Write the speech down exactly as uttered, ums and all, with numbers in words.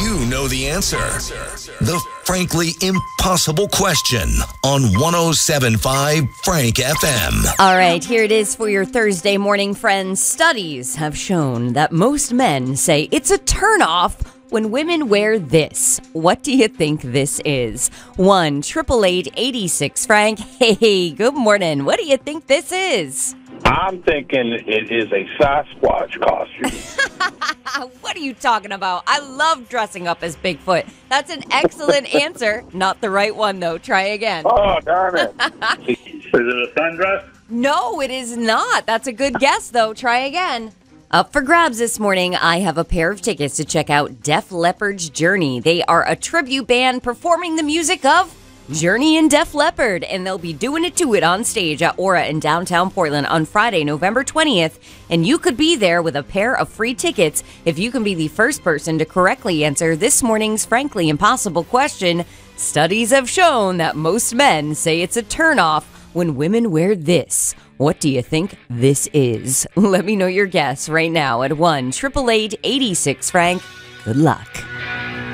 you know the answer. The frankly impossible question on one oh seven point five Frank F M. All right, here it is for your Thursday morning, friends. Studies have shown that most men say it's a turnoff when women wear this. What do you think this is? one eight eight eight, eight six Frank. Hey, good morning. What do you think this is? I'm thinking it is a Sasquatch costume. What are you talking about? I love dressing up as Bigfoot. That's an excellent answer. Not the right one, though. Try again. Oh, darn it. Is it a sundress? No, it is not. That's a good guess, though. Try again. Up for grabs this morning, I have a pair of tickets to check out Def Leppard's Journey. They are a tribute band performing the music of Journey and Def Leppard, and they'll be doing it to it on stage at Aura in downtown Portland on Friday, November twentieth, and you could be there with a pair of free tickets if you can be the first person to correctly answer this morning's frankly impossible question. Studies have shown that most men say it's a turnoff when women wear this. What do you think this is? Let me know your guess right now at one eight eight eight, eight six Frank. Good luck.